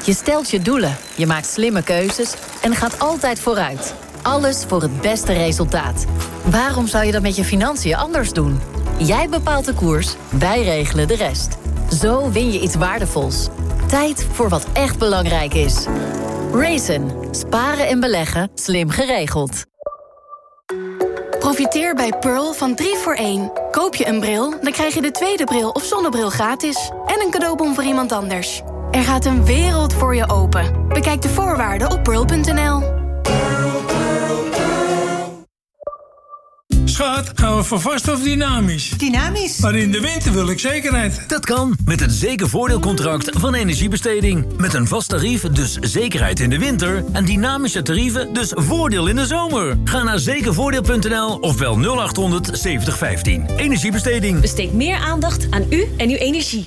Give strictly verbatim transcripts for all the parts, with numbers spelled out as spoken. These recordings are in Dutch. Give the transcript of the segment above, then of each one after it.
Je stelt je doelen, je maakt slimme keuzes en gaat altijd vooruit. Alles voor het beste resultaat. Waarom zou je dat met je financiën anders doen? Jij bepaalt de koers, wij regelen de rest. Zo win je iets waardevols. Tijd voor wat echt belangrijk is. Raisin. Sparen en beleggen. Slim geregeld. Profiteer bij Pearl van drie voor één. Koop je een bril, dan krijg je de tweede bril of zonnebril gratis. En een cadeaubon voor iemand anders. Er gaat een wereld voor je open. Bekijk de voorwaarden op pearl punt n l. Schat, gaan we voor vast of dynamisch? Dynamisch. Maar in de winter wil ik zekerheid. Dat kan met het zekervoordeelcontract van Energiebesteding. Met een vast tarief, dus zekerheid in de winter. En dynamische tarieven, dus voordeel in de zomer. Ga naar zekervoordeel punt n l of bel nul acht honderd zeventig vijftien. Energiebesteding. Besteed meer aandacht aan u en uw energie.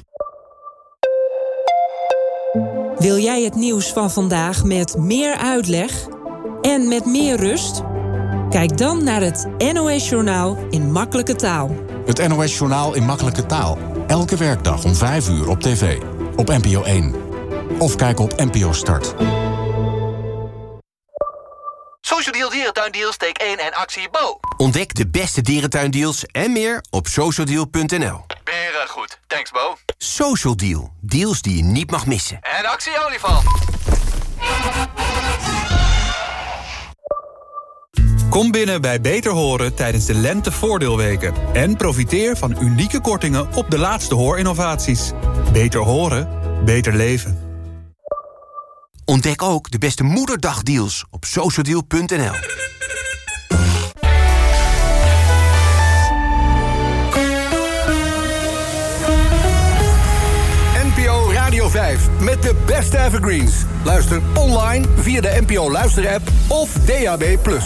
Wil jij het nieuws van vandaag met meer uitleg en met meer rust? Kijk dan naar het N O S-journaal in makkelijke taal. Het N O S-journaal in makkelijke taal. Elke werkdag om vijf uur op tv. Op N P O één. Of kijk op N P O Start. Social Deal Dierentuindeals, steek één en actie Bo. Ontdek de beste dierentuindeals en meer op social deal punt n l. Beren goed, thanks Bo. Social Deal, deals die je niet mag missen. En actie olifant. Kom binnen bij Beter Horen tijdens de lentevoordeelweken. En profiteer van unieke kortingen op de laatste hoorinnovaties. Beter horen, beter leven. Ontdek ook de beste moederdagdeals op social deal punt n l. N P O Radio vijf met de beste evergreens. Luister online via de N P O Luister-app of D A B plus.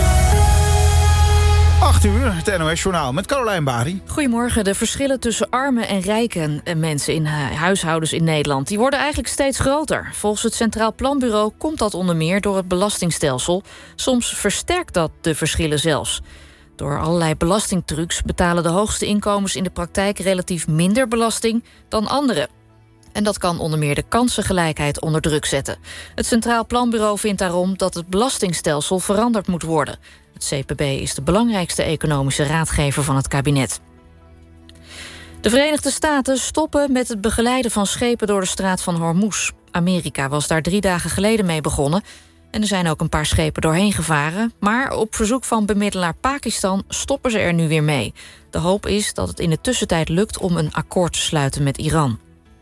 acht uur, het N O S-journaal met Carolijn Bari. Goedemorgen. De verschillen tussen arme en rijke mensen in huishoudens in Nederland... die worden eigenlijk steeds groter. Volgens het Centraal Planbureau komt dat onder meer door het belastingstelsel. Soms versterkt dat de verschillen zelfs. Door allerlei belastingtrucs betalen de hoogste inkomens in de praktijk relatief minder belasting dan anderen. En dat kan onder meer de kansengelijkheid onder druk zetten. Het Centraal Planbureau vindt daarom dat het belastingstelsel veranderd moet worden. Het C P B is de belangrijkste economische raadgever van het kabinet. De Verenigde Staten stoppen met het begeleiden van schepen door de straat van Hormuz. Amerika was daar drie dagen geleden mee begonnen. En er zijn ook een paar schepen doorheen gevaren. Maar op verzoek van bemiddelaar Pakistan stoppen ze er nu weer mee. De hoop is dat het in de tussentijd lukt om een akkoord te sluiten met Iran.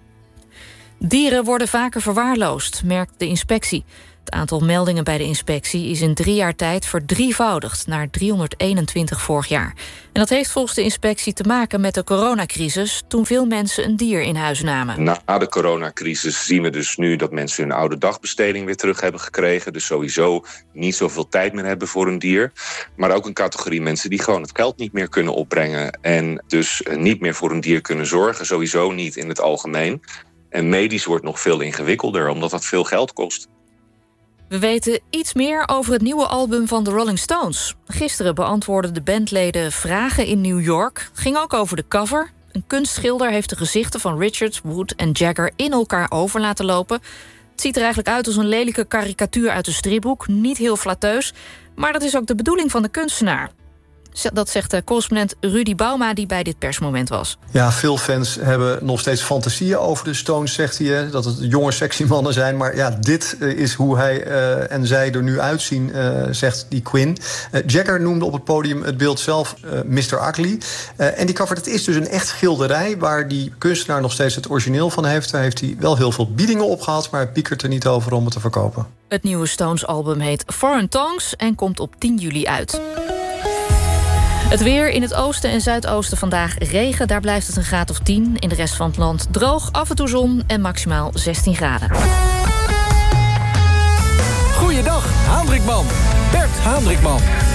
Dieren worden vaker verwaarloosd, merkt de inspectie. Het aantal meldingen bij de inspectie is in drie jaar tijd verdrievoudigd naar driehonderdeenentwintig vorig jaar. En dat heeft volgens de inspectie te maken met de coronacrisis, toen veel mensen een dier in huis namen. Na de coronacrisis zien we dus nu dat mensen hun oude dagbesteding weer terug hebben gekregen. Dus sowieso niet zoveel tijd meer hebben voor een dier. Maar ook een categorie mensen die gewoon het geld niet meer kunnen opbrengen. En dus niet meer voor een dier kunnen zorgen, sowieso niet in het algemeen. En medisch wordt nog veel ingewikkelder, omdat dat veel geld kost. We weten iets meer over het nieuwe album van de Rolling Stones. Gisteren beantwoordden de bandleden vragen in New York. Ging ook over de cover. Een kunstschilder heeft de gezichten van Richards, Wood en Jagger in elkaar over laten lopen. Het ziet er eigenlijk uit als een lelijke karikatuur uit een stripboek. Niet heel flatteus, maar dat is ook de bedoeling van de kunstenaar. Dat zegt de correspondent Rudy Bauma, die bij dit persmoment was. Ja, veel fans hebben nog steeds fantasieën over de Stones, zegt hij. Dat het jonge, sexy mannen zijn. Maar ja, dit is hoe hij uh, en zij er nu uitzien, uh, zegt die Quinn. Uh, Jagger noemde op het podium het beeld zelf uh, mister Ugly. Uh, en die cover, het is dus een echt schilderij waar die kunstenaar nog steeds het origineel van heeft. Daar heeft hij wel heel veel biedingen op gehad, maar hij piekert er niet over om het te verkopen. Het nieuwe Stones-album heet Foreign Tongues en komt op tien juli uit. Het weer in het oosten en zuidoosten vandaag regen. Daar blijft het een graad of tien. In de rest van het land droog, af en toe zon en maximaal zestien graden. Goeiedag, Hendrikman. Bert Hendrikman.